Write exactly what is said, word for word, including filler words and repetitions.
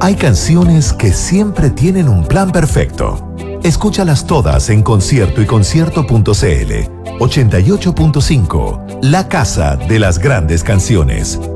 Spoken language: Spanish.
Hay canciones que siempre tienen un plan perfecto. Escúchalas todas en concierto y concierto punto c l. ochenta y ocho punto cinco, la casa de las grandes canciones.